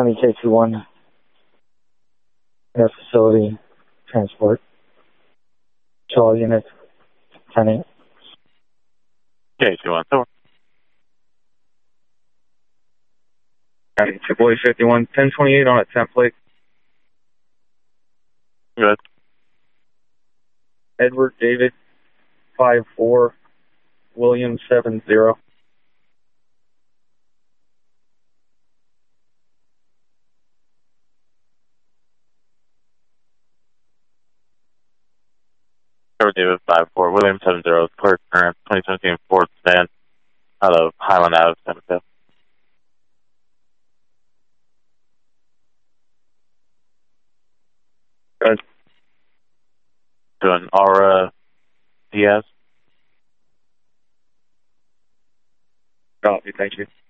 County K21 Air Facility Transport. To all units, 10-8. K21, so County Boy 51, 1028 on a template. good. Edward David 54, William 70. Edward David 54, William 70, clear current 2017 Ford sedan out of Highland Ave, San Mateo. Good. Doing Aura Diaz. Copy, thank you.